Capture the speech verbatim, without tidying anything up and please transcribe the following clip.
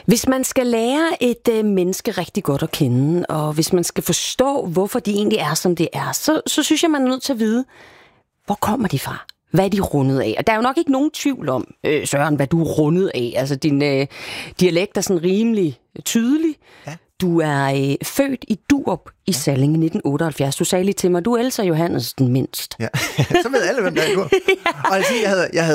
Hvis man skal lære et øh, menneske rigtig godt at kende, og hvis man skal forstå, hvorfor de egentlig er, som det er, så, så synes jeg, man er nødt til at vide, hvor kommer de fra? Hvad er de rundet af? Og der er jo nok ikke nogen tvivl om, øh, Søren, hvad du er rundet af. Altså, din øh, dialekt er sådan rimelig tydelig. Ja. Du er øh, født i Durup i Salling i nitten otteoghalvfjerds. Du sagde lige til mig, du er Elsa Johannes den mindst. Ja, så ved alle, hvem der er. Ja. Og jeg, sige, jeg, havde, jeg havde